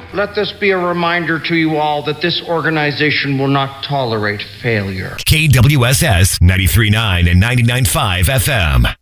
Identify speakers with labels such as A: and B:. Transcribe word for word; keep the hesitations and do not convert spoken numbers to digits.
A: let this be a reminder to you all that this organization will not tolerate failure.
B: K W S S ninety-three point nine and ninety-nine point five F M.